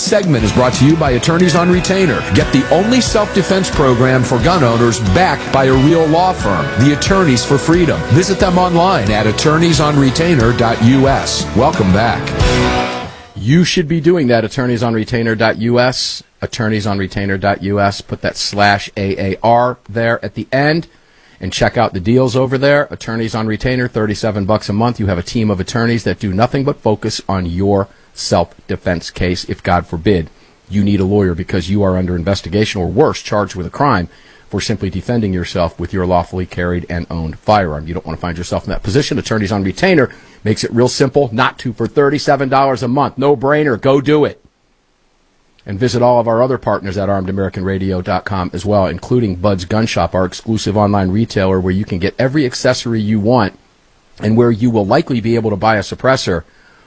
segment is brought to you by Attorneys on Retainer. Get the only self-defense program for gun owners backed by a real law firm, the Attorneys for Freedom. Visit them online at attorneysonretainer.us. Welcome back. You should be doing that, attorneysonretainer.us, attorneysonretainer.us. Put that /AAR there at the end. And check out the deals over there. Attorneys on Retainer, $37 a month. You have a team of attorneys that do nothing but focus on your self-defense case. If, God forbid, you need a lawyer because you are under investigation or worse, charged with a crime for simply defending yourself with your lawfully carried and owned firearm. You don't want to find yourself in that position. Attorneys on Retainer makes it real simple not to for $37 a month. No brainer. Go do it. And visit all of our other partners at armedamericanradio.com as well, including Bud's Gun Shop, our exclusive online retailer where you can get every accessory you want and where you will likely be able to buy a suppressor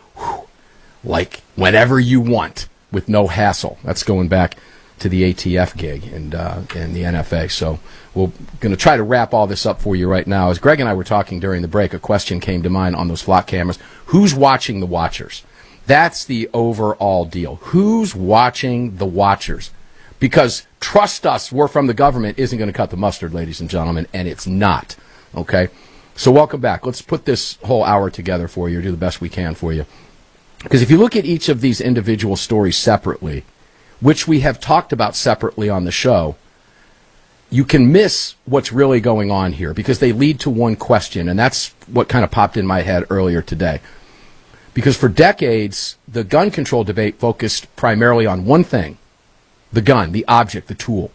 like whenever you want with no hassle. That's going back to the ATF gig and the NFA. So we're going to try to wrap all this up for you right now. As Greg and I were talking during the break, a question came to mind on those flock cameras. Who's watching the watchers? That's the overall deal. Who's watching the watchers? Because trust us, we're from the government isn't going to cut the mustard, ladies and gentlemen, and it's not. Okay? So welcome back. Let's put this whole hour together for you, do the best we can for you. Because if you look at each of these individual stories separately, which we have talked about separately on the show, you can miss what's really going on here because they lead to one question, and that's what kind of popped in my head earlier today. Because for decades, the gun control debate focused primarily on one thing, the gun, the object, the tool.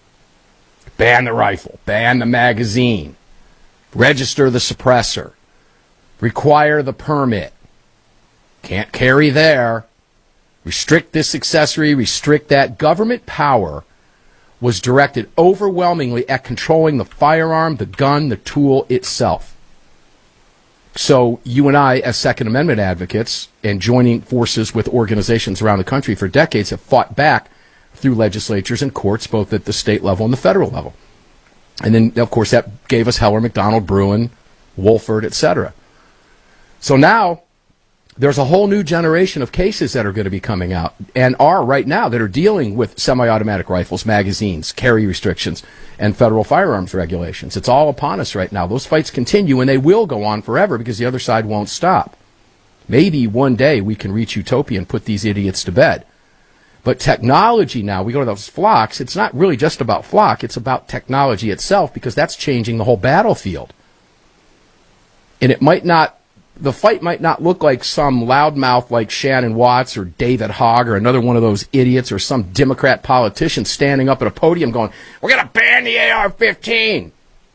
Ban the rifle, ban the magazine, register the suppressor, require the permit, can't carry there, restrict this accessory, restrict that. Government power was directed overwhelmingly at controlling the firearm, the gun, the tool itself. So you and I, as Second Amendment advocates and joining forces with organizations around the country for decades, have fought back through legislatures and courts, both at the state level and the federal level. And then, of course, that gave us Heller, McDonald, Bruen, Wolford, etc. So now there's a whole new generation of cases that are going to be coming out and are right now that are dealing with semi-automatic rifles, magazines, carry restrictions, and federal firearms regulations. It's all upon us right now. Those fights continue, and they will go on forever because the other side won't stop. Maybe one day we can reach utopia and put these idiots to bed. But technology now, we go to those flocks, it's not really just about flock, it's about technology itself because that's changing the whole battlefield. And it might not, the fight might not look like some loudmouth like Shannon Watts or David Hogg or another one of those idiots or some Democrat politician standing up at a podium going, we're going to ban the AR-15.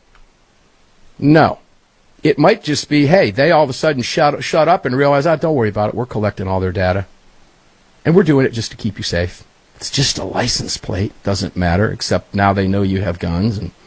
No. It might just be, hey, they all of a sudden shut up and realize, don't worry about it. We're collecting all their data. And we're doing it just to keep you safe. It's just a license plate. Doesn't matter, except now they know you have guns. And,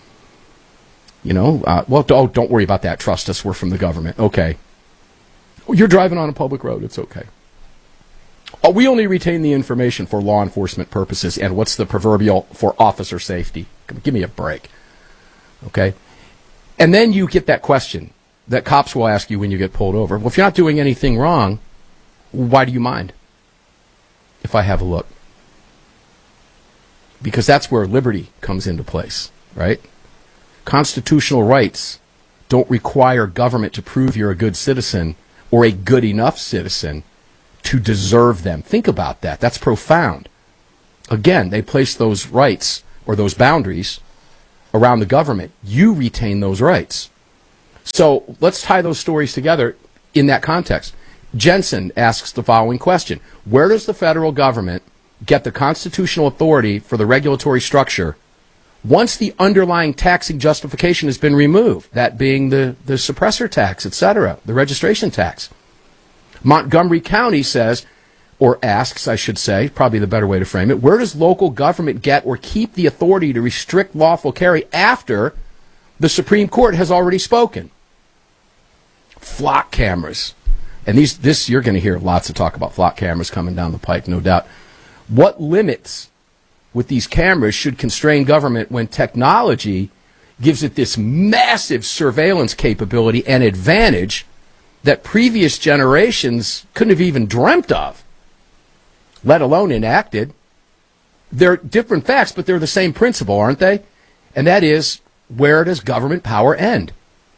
don't worry about that. Trust us. We're from the government. Okay. You're driving on a public road. It's okay. We only retain the information for law enforcement purposes. And what's the proverbial for officer safety? Give me a break. Okay? And then you get that question that cops will ask you when you get pulled over. Well, if you're not doing anything wrong, why do you mind if I have a look? Because that's where liberty comes into place, right? Constitutional rights don't require government to prove you're a good citizen or a good enough citizen to deserve them. Think about that. That's profound. Again, they place those rights or those boundaries around the government. You retain those rights. So let's tie those stories together in that context. Jensen asks the following question. Where does the federal government get the constitutional authority for the regulatory structure once the underlying taxing justification has been removed, that being the suppressor tax, etc., the registration tax? Montgomery County says, or asks, I should say, probably the better way to frame it, where does local government get or keep the authority to restrict lawful carry after the Supreme Court has already spoken? Flock cameras. And this you're going to hear lots of talk about flock cameras coming down the pike, no doubt. What limits with these cameras should constrain government when technology gives it this massive surveillance capability and advantage that previous generations couldn't have even dreamt of? let alone enacted. They're different facts, but they're the same principle, aren't they? And that is, where does government power end?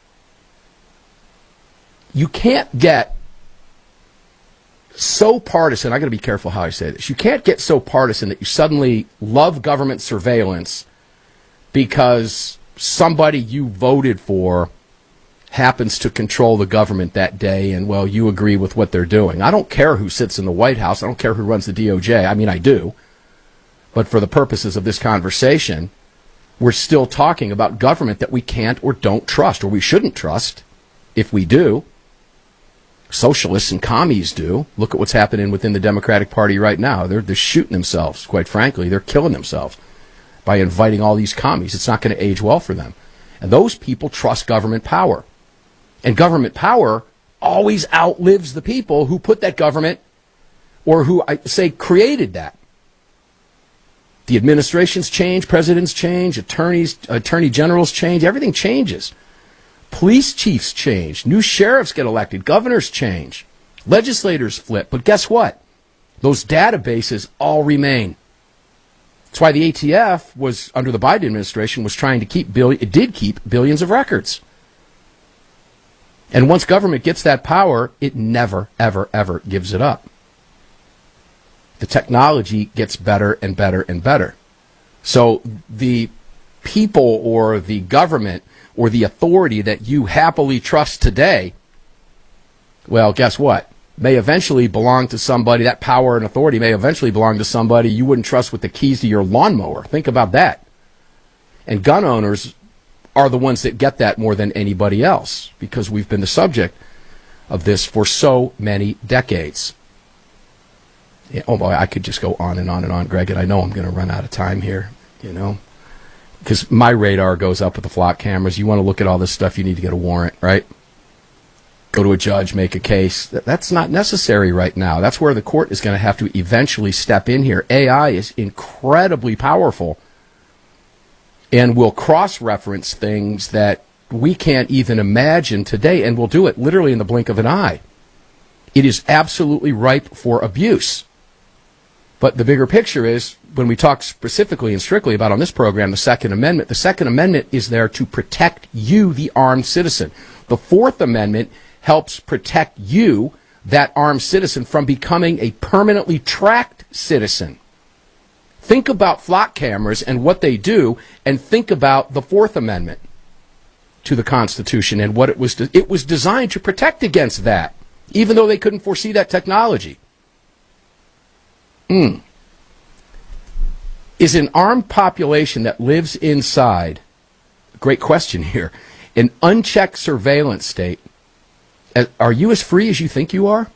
You can't get so partisan. I got to be careful how I say this. You can't get so partisan that you suddenly love government surveillance because somebody you voted for happens to control the government that day and, well, you agree with what they're doing. I don't care who sits in the White House. I don't care who runs the DOJ. I mean, I do. But for the purposes of this conversation, we're still talking about government that we can't or don't trust, or we shouldn't trust if we do. Socialists and commies do. Look at what's happening within the Democratic Party right now. They're shooting themselves, quite frankly. They're killing themselves by inviting all these commies. It's not going to age well for them. And those people trust government power. And government power always outlives the people who put that government, or who, I say, created that. The administrations change, presidents change, attorney generals change, everything changes. Police chiefs change, new sheriffs get elected, governors change, legislators flip. But guess what? Those databases all remain. That's why the ATF was, under the Biden administration, was trying to keep billions of records. And once government gets that power, it never, ever, ever gives it up. The technology gets better and better and better. So the people or the government or the authority that you happily trust today, well, guess what? May eventually belong to somebody. That power and authority may eventually belong to somebody you wouldn't trust with the keys to your lawnmower. Think about that. And gun owners are the ones that get that more than anybody else, because we've been the subject of this for so many decades. Yeah, oh boy, I could just go on and on and on, Greg, and I know I'm going to run out of time here, because my radar goes up with the flock cameras. You want to look at all this stuff, you need to get a warrant, right? Go to a judge, make a case. That's not necessary right now. That's where the court is going to have to eventually step in here. AI is incredibly powerful and will cross-reference things that we can't even imagine today, and will do it literally in the blink of an eye. It is absolutely ripe for abuse. But the bigger picture is, when we talk specifically and strictly about on this program the Second Amendment is there to protect you, the armed citizen. The Fourth Amendment helps protect you, that armed citizen, from becoming a permanently tracked citizen. Think about flock cameras and what they do, and think about the Fourth Amendment to the Constitution and what it was designed to protect against that, even though they couldn't foresee that technology. Is an armed population that lives inside, great question here, an unchecked surveillance state, are you as free as you think you are?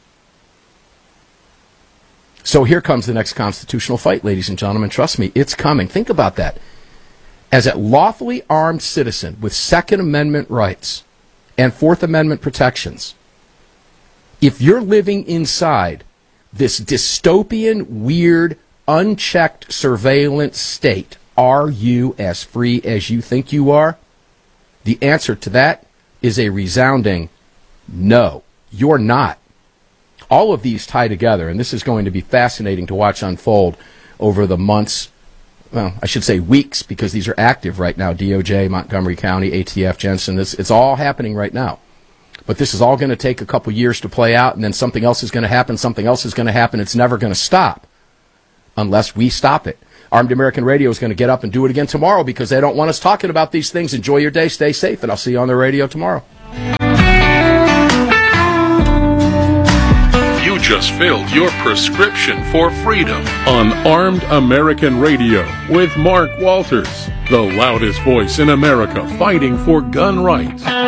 So here comes the next constitutional fight, ladies and gentlemen. Trust me, it's coming. Think about that. As a lawfully armed citizen with Second Amendment rights and Fourth Amendment protections, if you're living inside this dystopian, weird, unchecked surveillance state, are you as free as you think you are? The answer to that is a resounding no. You're not. All of these tie together, and this is going to be fascinating to watch unfold over the months, well, I should say weeks, because these are active right now. DOJ, Montgomery County, ATF, Jensen, it's all happening right now. But this is all going to take a couple years to play out, and then something else is going to happen, something else is going to happen. It's never going to stop unless we stop it. Armed American Radio is going to get up and do it again tomorrow, because they don't want us talking about these things. Enjoy your day, stay safe, and I'll see you on the radio tomorrow. You just filled your prescription for freedom on Armed American Radio with Mark Walters, the loudest voice in America fighting for gun rights.